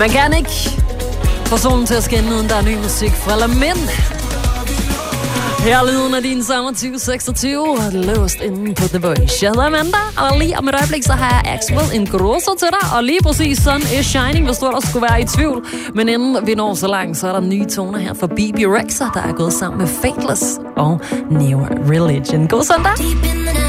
Man kan ikke få solen til at skinne, uden der er ny musik fra Lamin. Her er lyden af din sommer 2026, låst inde på The Voice. Jeg hedder Amanda, og lige om et øjeblik, så har jeg Axwell en grosso til dig, og lige præcis Sun is Shining, hvis du ellers skulle være i tvivl. Men inden vi når så langt, så er der nye toner her fra BB Rexha, der er gået sammen med Fateless og New Religion. God søndag!